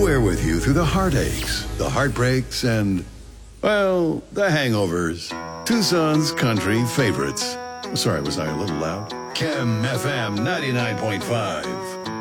We're with you through the heartaches, the heartbreaks, and, well, the hangovers. Tucson's country favorites. Sorry, was I a little loud? Chem FM 99.5.